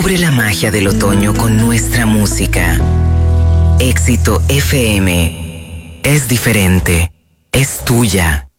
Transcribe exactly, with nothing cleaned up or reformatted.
Descubre la magia del otoño con nuestra música. Éxito F M. Es diferente. Es tuya.